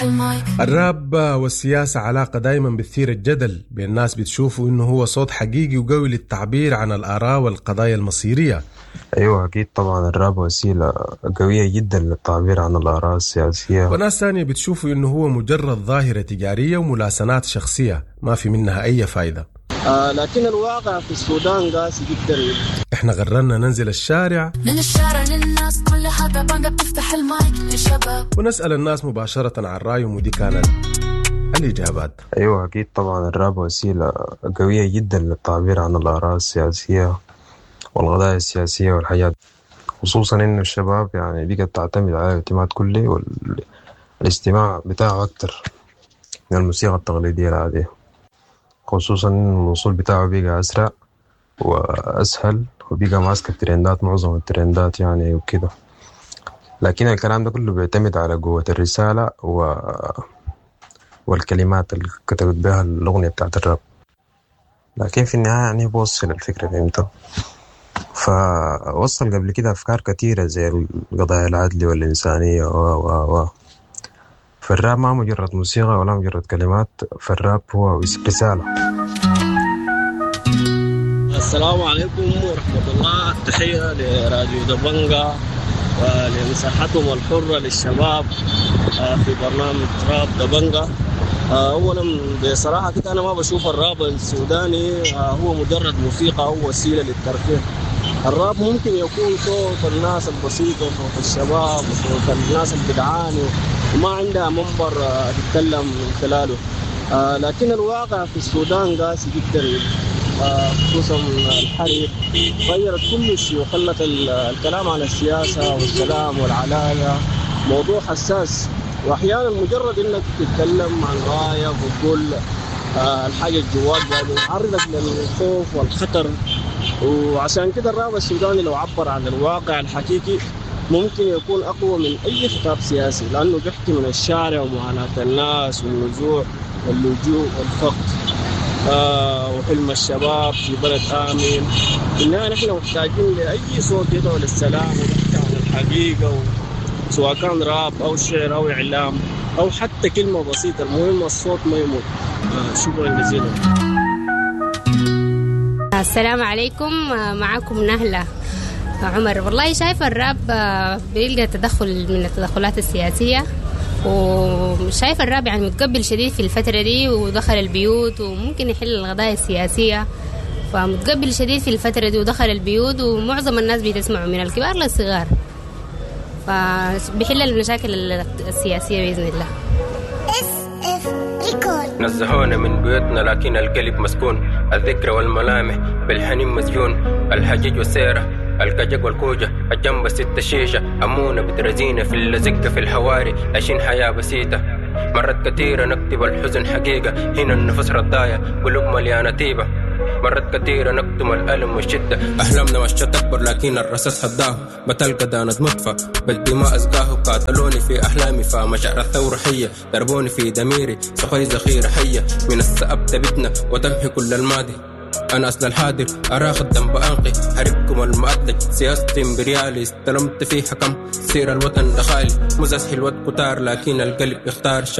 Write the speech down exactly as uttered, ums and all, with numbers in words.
الراب والسياسة علاقة دايما بتثير الجدل بين الناس، بتشوفوا إنه هو صوت حقيقي وقوي للتعبير عن الآراء والقضايا المصيرية. أيوة أكيد طبعا، الراب وسيلة قوية جدا للتعبير عن الآراء السياسية. وناس ثانية بتشوفوا إنه هو مجرد ظاهرة تجارية وملاسنات شخصية ما في منها أي فايدة. آه لكن الواقع في السودان قاسي جدا. إحنا قررنا ننزل الشارع من الشارع للناس، كل حاجة بانجا بتفتح المايك للشباب ونسأل الناس مباشرة عن رأيهم، ودي كانت الإجابات. أيوة أكيد طبعا، الراب وسيلة قوية جدا للتعبير عن الآراء السياسية والقضايا السياسية والحياة، خصوصا إنه الشباب يعني بقت تعتمد على الاعتماد كلي والاستماع بتاعه أكتر من الموسيقى التقليدية العادية، خصوصا إن الوصول بتاعه بقى أسرع وأسهل وبقى ماسك الترندات، معظم الترندات يعني وكده. لكن الكلام ده كله بيعتمد على قوة الرسالة و... والكلمات اللي كتبت بها الأغنية بتاعت الراب، لكن في النهاية يعني بوصل الفكرة فهمتها. فوصل قبل كده أفكار كتيرة زي القضايا العدل والإنسانية و و و فالراب ما مجرد موسيقى ولا مجرد كلمات، فالراب هو رسالة. السلام عليكم ورحمة الله، تحية لراديو دبنجا ولمساحتهم الحرة للشباب في برنامج راب دبنجا. أولا بصراحة كده أنا ما بشوف الراب السوداني هو مجرد موسيقى أو وسيلة للترفيه. الراب ممكن يكون صوت الناس البسيطة، صوت الشباب، صوت الناس اللي بتعاني وما عندها منبر تتكلم من خلاله. لكن الواقع في السودان قاسي جدا، خصوصا الحرب غيرت كل شيء وخلت الكلام عن السياسة والسلام والعدالة موضوع حساس، وأحيانا مجرد إنك تتكلم عن رأيك وتقول الحاجة الجواك يعني يعرضك للخوف والخطر. وعشان كده الراب السوداني لو عبر عن الواقع الحقيقي ممكن يكون أقوى من أي خطاب سياسي، لأنه بيحكي من الشارع ومعاناة الناس والنزوع واللجوء والفقد آه وحلم الشباب في بلد آمن. إننا نحن محتاجين لأي صوت يدعو للسلام ويحكي عن الحقيقة، سواء كان راب أو شعر أو إعلام أو حتى كلمة بسيطة، المهم الصوت ما يموت. آه شكرا جزيلا. السلام عليكم، معكم نهلة عمر. والله شايفة الراب بيلقى تدخل من التدخلات السياسية، وشايفة الراب يعني متقبل شديد في الفترة دي ودخل البيوت وممكن يحل القضايا السياسية، فمتقبل شديد في الفترة دي ودخل البيوت ومعظم الناس بيتسمعوا من الكبار للصغار، فبيحل المشاكل السياسية بإذن الله. نزهونا من بيوتنا لكن القلب مسكون، الذكرى والملامح بالحنين مسجون، الحجيج والسيرة الكجق والكوجة الجنب ست شيشة، أمونة بترزينا في اللزقة في الحواري، عايشين حياة بسيطة مرات كثيرة نكتب الحزن حقيقة، هنا النفس رداية قلوب مليانة طيبة، مرات كثيرة نكتم الألم والشدة، أحلامنا مشت أكبر لكن الرصاص هداه، بتلقى دانت مطفى بالدماء أزقاه، قاتلوني في أحلامي فمشاعر الثورة حية، ضربوني في دميري صخري ذخيرة حية، من السأب تبتنا وتمحي كل الماضي، أنا أصل الحاضر أراخ الدم بأنقي، حربكم المؤدج سياستي امبريالي، استلمت في حكم سير الوطن دخالي، مزسحي الوط قطار لكن القلب يختار.